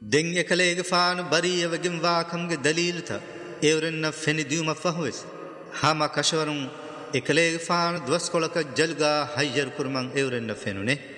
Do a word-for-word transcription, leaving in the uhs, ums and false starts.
دين يكليغ فان بري وگم واخم دليل ثا اورن فن ديوم فهوس هما كشورن اكليغ فان دوس كولك جلغا حير كرمن اورن فنونه